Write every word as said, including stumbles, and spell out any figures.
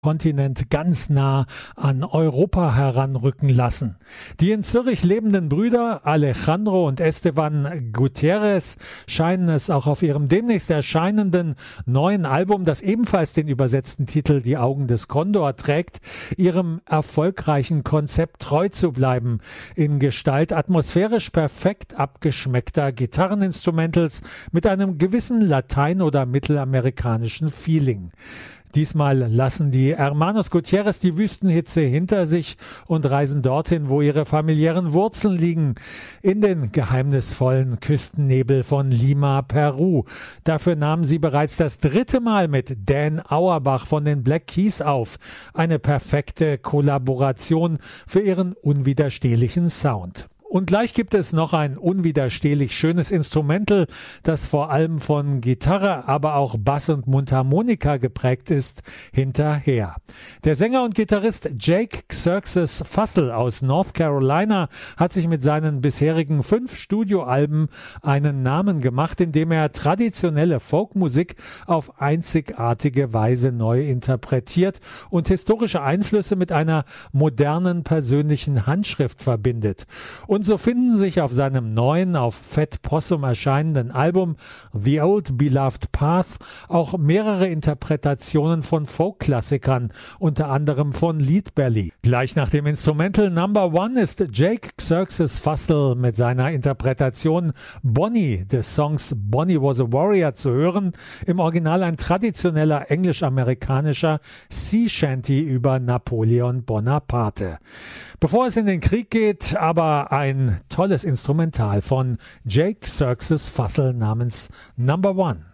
Kontinent ganz nah an Europa heranrücken lassen. Die in Zürich lebenden Brüder Alejandro und Esteban Gutierrez scheinen es auch auf ihrem demnächst erscheinenden neuen Album, das ebenfalls den übersetzten Titel Die Augen des Kondor trägt, ihrem erfolgreichen Konzept treu zu bleiben, in Gestalt atmosphärisch perfekt abgeschmeckter Gitarreninstrumentals mit einem gewissen latein- oder mittelamerikanischen Feeling. Diesmal lassen die Hermanos Gutierrez die Wüstenhitze hinter sich und reisen dorthin, wo ihre familiären Wurzeln liegen, in den geheimnisvollen Küstennebel von Lima, Peru. Dafür nahmen sie bereits das dritte Mal mit Dan Auerbach von den Black Keys auf. Eine perfekte Kollaboration für ihren unwiderstehlichen Sound. Und gleich gibt es noch ein unwiderstehlich schönes Instrumental, das vor allem von Gitarre, aber auch Bass und Mundharmonika geprägt ist, hinterher. Der Sänger und Gitarrist Jake Xerxes Fussell aus North Carolina hat sich mit seinen bisherigen fünf Studioalben einen Namen gemacht, indem er traditionelle Folkmusik auf einzigartige Weise neu interpretiert und historische Einflüsse mit einer modernen persönlichen Handschrift verbindet. Und Und so finden sich auf seinem neuen, auf Fat Possum erscheinenden Album The Old Beloved Path auch mehrere Interpretationen von Folk-Klassikern, unter anderem von Leadbelly. Gleich nach dem Instrumental Number One ist Jake Xerxes Fussell mit seiner Interpretation Bonnie des Songs Bonnie Was a Warrior zu hören, im Original ein traditioneller englisch-amerikanischer Sea Shanty über Napoleon Bonaparte. Bevor es in den Krieg geht, aber ein tolles Instrumental von Jake Xerxes Fussell namens Number One.